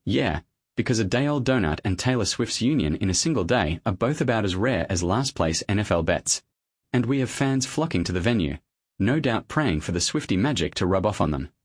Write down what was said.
Yeah, because a day-old donut and Taylor Swift's union in a single day are both about as rare as last-place NFL bets. And we have fans flocking to the venue, no doubt praying for the Swiftie magic to rub off on them.